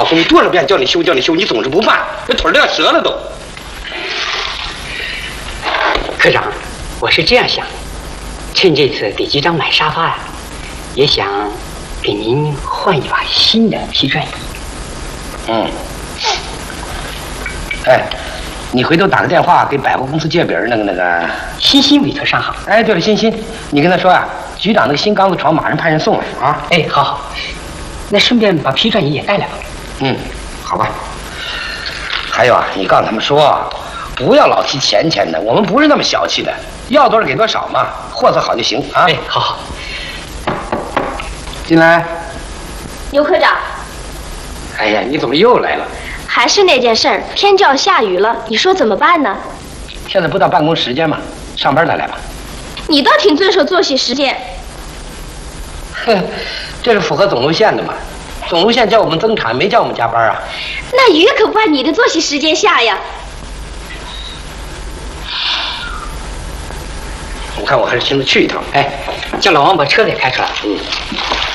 告诉你多少遍叫你修，你总是不办，这腿都要折了都。 科长，我是这样想，趁这次给局长买沙发呀，也想给您换一把新的皮转椅。 哎，你回头打个电话给百货公司借饼那个欣委托商行。 哎，对了，欣，你跟他说啊，局长那个新钢丝床马上派人送来啊。 哎，好，那顺便把皮转椅也带来吧。 好吧。还有啊，你告诉他们说，不要老提钱的，我们不是那么小气的，要多少给多少嘛，货色好就行啊。 哎，好。 进来。 牛科长。 哎呀，你怎么又来了？ 还是那件事儿，天就要下雨了，你说怎么办呢？ 现在不到办公时间嘛，上班再来吧。 你倒挺遵守作息时间。 哼，这是符合总路线的嘛。总路线叫我们增产，没叫我们加班啊。 那雨可不按你的作息时间下呀。 我看我还是亲自去一趟。 哎，叫老王把车给开出来。